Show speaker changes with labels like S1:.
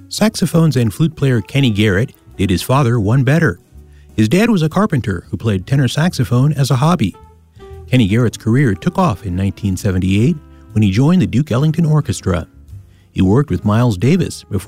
S1: Saxophones and flute player Kenny Garrett did his father one better. His dad was a carpenter who played tenor saxophone as a hobby. Kenny Garrett's career took off in 1978 when he joined the Duke Ellington Orchestra. He worked with Miles Davis before